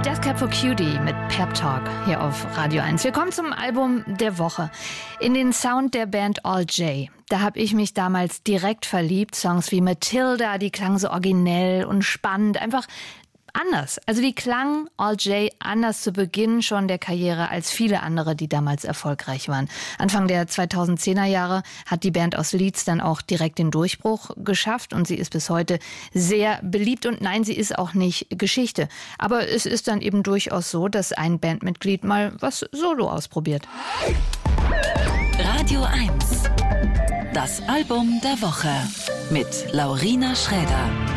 Death Cab for Cutie mit Pep Talk hier auf Radio 1. Wir kommen zum Album der Woche. In den Sound der Band All J. Da habe ich mich damals direkt verliebt. Songs wie Matilda, die klangen so originell und spannend. Einfach anders. Also die klangen All J anders zu Beginn schon der Karriere als viele andere, die damals erfolgreich waren. Anfang der 2010er Jahre hat die Band aus Leeds dann auch direkt den Durchbruch geschafft und sie ist bis heute sehr beliebt. Und nein, sie ist auch nicht Geschichte. Aber es ist dann eben durchaus so, dass ein Bandmitglied mal was solo ausprobiert. Radio 1. Das Album der Woche mit Laurina Schräder.